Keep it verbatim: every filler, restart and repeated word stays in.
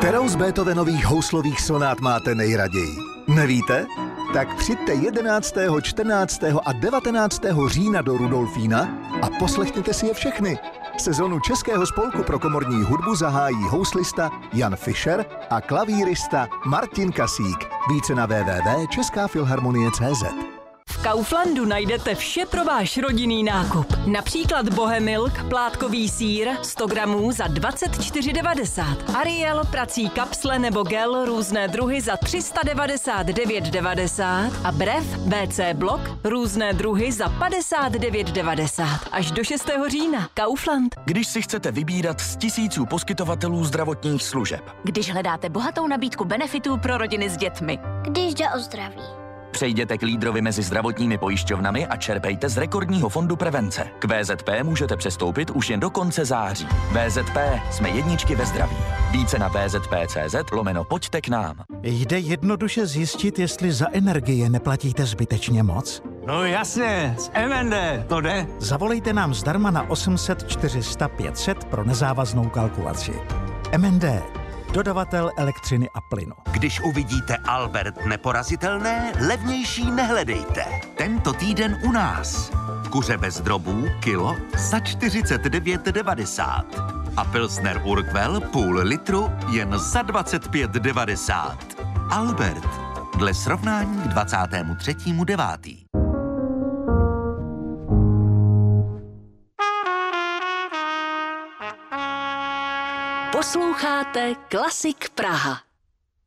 Kterou z Beethovenových houslových sonát máte nejraději? Nevíte? Tak přijďte jedenáctého, čtrnáctého a devatenáctého října do Rudolfína a poslechněte si je všechny. Sezonu Českého spolku pro komorní hudbu zahájí houslista Jan Fischer a klavírista Martin Kasík. Více na w w w tečka česká filharmonie tečka cé zet. V Kauflandu najdete vše pro váš rodinný nákup. Například Bohemilk, plátkový sýr, sto gramů za dvacet čtyři devadesát. Ariel, prací kapsle nebo gel, různé druhy za tři sta devadesát devět devadesát. A Brev, bé cé blok, různé druhy za padesát devět devadesát. Až do šestého října. Kaufland. Když si chcete vybírat z tisíců poskytovatelů zdravotních služeb. Když hledáte bohatou nabídku benefitů pro rodiny s dětmi. Když jde o zdraví. Přejděte k lídrovi mezi zdravotními pojišťovnami a čerpejte z rekordního fondu prevence. K vé zet pé můžete přestoupit už jen do konce září. vé zet pé, jsme jedničky ve zdraví. Více na vé zet pé tečka cé zet lomeno pojďte k nám. Jde jednoduše zjistit, jestli za energie neplatíte zbytečně moc? No jasně, z em en dé to jde. Zavolejte nám zdarma na osm set čtyři sta pět set pro nezávaznou kalkulaci. em en dé. Dodavatel elektřiny a plynu. Když uvidíte Albert neporazitelné, levnější nehledejte. Tento týden u nás. Kuře bez drobů, kilo za čtyřicet devět devadesát. A Pilsner Urquell půl litru jen za dvacet pět devadesát. Albert. Dle srovnání k dvacátému třetímu devátý. Posloucháte Klasik Praha.